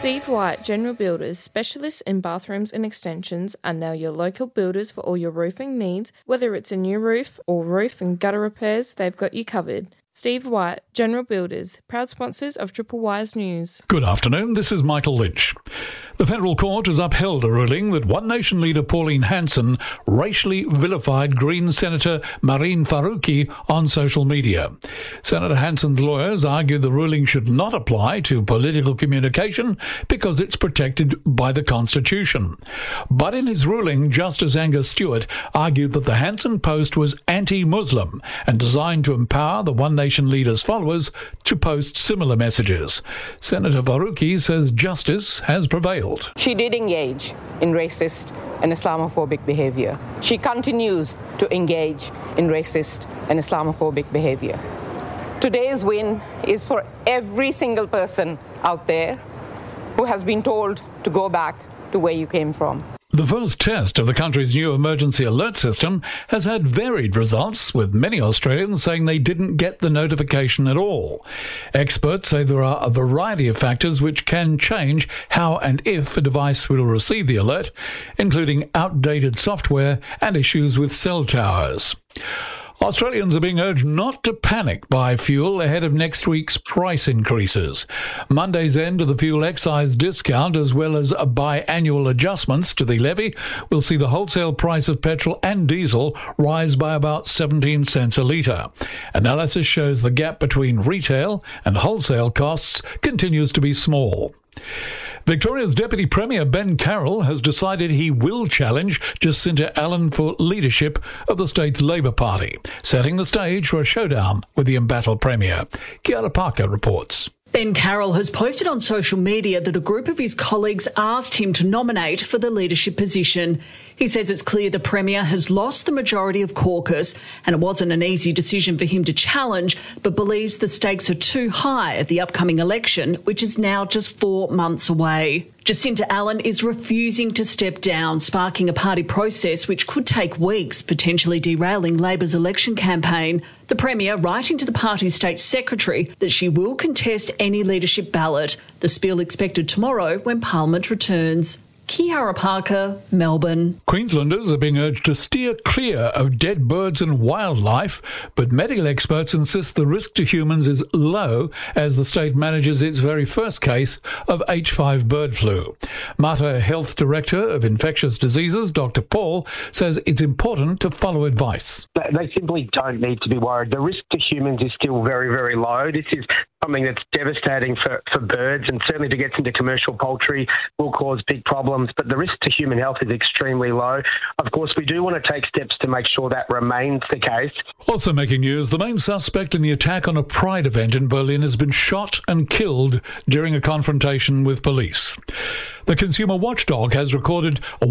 Steve White General Builders, specialists in bathrooms and extensions, are now your local builders for all your roofing needs. Whether it's a new roof or roof and gutter repairs, they've got you covered. Steve White General Builders, proud sponsors of Triple Wise News. Good afternoon, this is Michael Lynch. The federal court has upheld a ruling that One Nation leader Pauline Hanson racially vilified Green Senator Mehreen Faruqi on social media. Senator Hanson's lawyers argued the ruling should not apply to political communication because it's protected by the Constitution. But in his ruling, Justice Angus Stewart argued that the Hanson post was anti-Muslim and designed to empower the One Nation leader's followers to post similar messages. Senator Faruqi says justice has prevailed. She did engage in racist and Islamophobic behavior. She continues to engage in racist and Islamophobic behavior. Today's win is for every single person out there who has been told to go back to where you came from. The first test of the country's new emergency alert system has had varied results, with many Australians saying they didn't get the notification at all. Experts say there are a variety of factors which can change how and if a device will receive the alert, including outdated software and issues with cell towers. Australians are being urged not to panic buy fuel ahead of next week's price increases. Monday's end of the fuel excise discount, as well as biannual adjustments to the levy, will see the wholesale price of petrol and diesel rise by about 17 cents a litre. Analysis shows the gap between retail and wholesale costs continues to be small. Victoria's Deputy Premier Ben Carroll has decided he will challenge Jacinta Allan for leadership of the state's Labor Party, setting the stage for a showdown with the embattled Premier. Kiara Parker reports. Ben Carroll has posted on social media that a group of his colleagues asked him to nominate for the leadership position. He says it's clear the Premier has lost the majority of caucus and it wasn't an easy decision for him to challenge, but believes the stakes are too high at the upcoming election, which is now just 4 months away. Jacinta Allan is refusing to step down, sparking a party process which could take weeks, potentially derailing Labor's election campaign. The Premier writing to the party's state secretary that she will contest any leadership ballot. The spiel expected tomorrow when Parliament returns. Kiara Parker, Melbourne. Queenslanders are being urged to steer clear of dead birds and wildlife, but medical experts insist the risk to humans is low as the state manages its very first case of H5 bird flu. Mater Health Director of Infectious Diseases, Dr. Paul, says it's important to follow advice. They simply don't need to be worried. The risk to humans is still very, very low. This is something that's devastating for birds, and certainly to get into commercial poultry will cause big problems, but the risk to human health is extremely low. Of course, we do want to take steps to make sure that remains the case. Also making news, the main suspect in the attack on a Pride event in Berlin has been shot and killed during a confrontation with police. The consumer watchdog has recorded a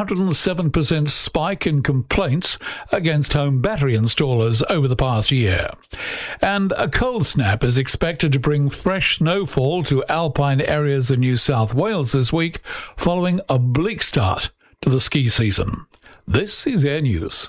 107% spike in complaints against home battery installers over the past year. And a cold snap is expected to bring fresh snowfall to alpine areas in New South Wales this week, following a bleak start to the ski season. This is Air News.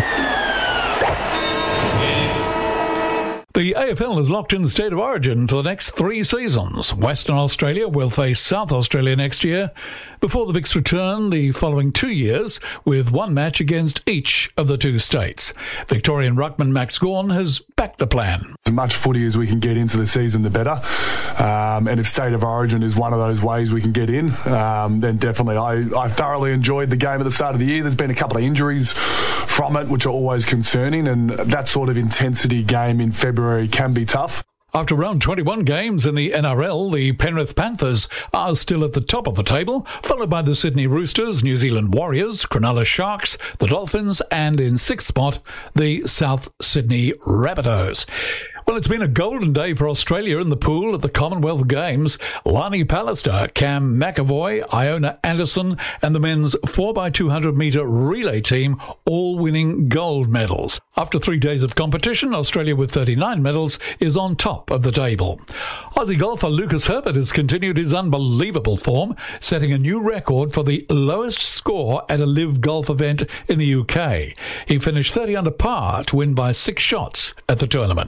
The AFL is locked in state of origin for the next 3 seasons. Western Australia will face South Australia next year, before the Vics return the following 2 years, with one match against each of the 2 states. Victorian ruckman Max Gawn has backed the plan. As much footy as we can get into the season, the better. And if state of origin is one of those ways we can get in, then definitely. I thoroughly enjoyed the game at the start of the year. There's been a couple of injuries from it, which are always concerning, and that sort of intensity game in February can be tough. After round 21 games in the NRL, the Penrith Panthers are still at the top of the table, followed by the Sydney Roosters, New Zealand Warriors, Cronulla Sharks, the Dolphins, and in 6th spot, the South Sydney Rabbitohs. Well, it's been a golden day for Australia in the pool at the Commonwealth Games. Lani Pallister, Cam McAvoy, Iona Anderson and the men's 4x200-metre relay team all winning gold medals. After 3 days of competition, Australia with 39 medals is on top of the table. Aussie golfer Lucas Herbert has continued his unbelievable form, setting a new record for the lowest score at a live golf event in the UK. He finished 30 under par to win by 6 shots at the tournament.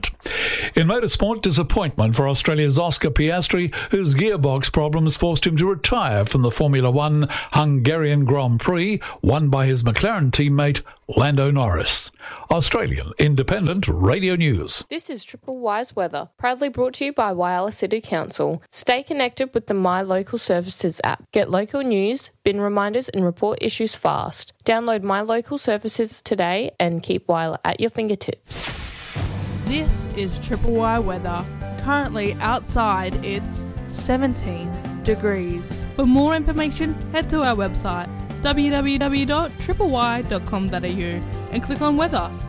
In motorsport, disappointment for Australia's Oscar Piastri, whose gearbox problems forced him to retire from the Formula One Hungarian Grand Prix, won by his McLaren teammate Lando Norris. Australian Independent Radio News. This is Triple Y's weather, proudly brought to you by Whyalla City Council. Stay connected with the My Local Services app. Get local news, bin reminders and report issues fast. Download My Local Services today and keep Whyalla at your fingertips. This is Triple Y weather. Currently outside it's 17 degrees. For more information, head to our website www.tripley.com.au and click on weather.